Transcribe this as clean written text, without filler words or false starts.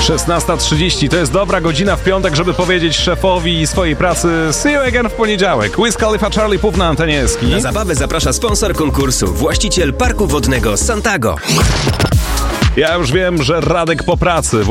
16:30 to jest dobra godzina w piątek, żeby powiedzieć szefowi swojej pracy see you again w poniedziałek. Wiz Khalifa, Charlie Puth na antenie Eski. Na zabawę zaprasza sponsor konkursu, właściciel parku wodnego Santago. Ja już wiem, że Radek po pracy